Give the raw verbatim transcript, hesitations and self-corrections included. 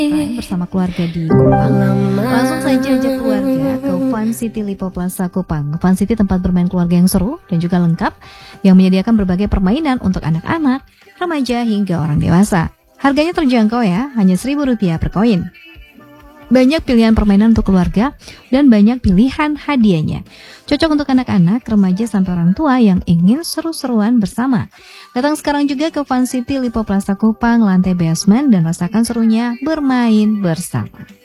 bersama keluarga di Kupang. Langsung saja ajak keluarga ke Fun City Lipo Plaza Kupang. Fun City tempat bermain keluarga yang seru dan juga lengkap, yang menyediakan berbagai permainan untuk anak-anak, remaja hingga orang dewasa. Harganya terjangkau ya, hanya seribu rupiah per koin. Banyak pilihan permainan untuk keluarga dan banyak pilihan hadiahnya. Cocok untuk anak-anak, remaja sampai orang tua yang ingin seru-seruan bersama. Datang sekarang juga ke Fun City Lipo Plaza Kupang, lantai basement, dan rasakan serunya bermain bersama.